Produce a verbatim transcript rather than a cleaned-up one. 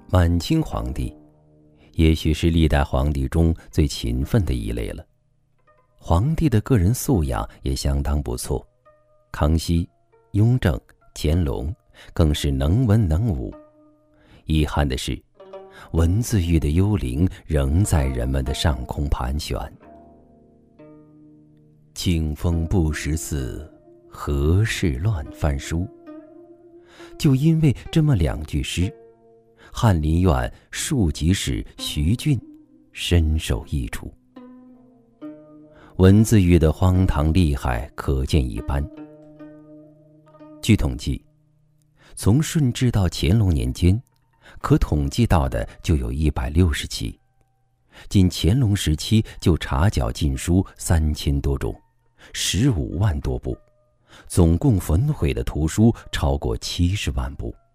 满清皇帝也许是历代皇帝中最勤奋的一类了，皇帝的个人素养也相当不错。康熙、雍正、乾隆更是能文能武。遗憾的是，文字狱的幽灵仍在人们的上空盘旋。清风不识字，何事乱翻书。就因为这么两句诗，翰林院庶吉士徐俊深受益处。文字狱的荒唐厉害可见一斑。据统计，从顺治到乾隆年间，可统计到的就有一百六十起，仅乾隆时期就查缴禁书三千多种，十五万多部，总共焚毁的图书超过七十万部。